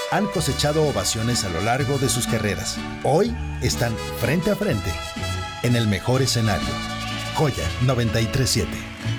han cosechado ovaciones a lo largo de sus carreras. Hoy están frente a frente, en el mejor escenario. Joya 93.7.